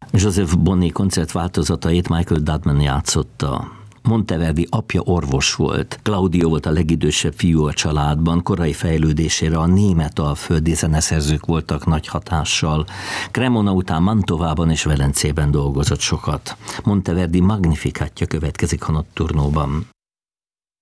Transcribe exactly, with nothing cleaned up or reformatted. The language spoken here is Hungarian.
Joseph Bonnet koncertváltozatait Michael Dudman játszotta. Monteverdi apja orvos volt. Claudio volt a legidősebb fiú a családban, korai fejlődésére a német alföldi zeneszerzők voltak nagy hatással. Cremona után Mantovában és Velencében dolgozott sokat. Monteverdi Magnificatja következik a Nocturnóban.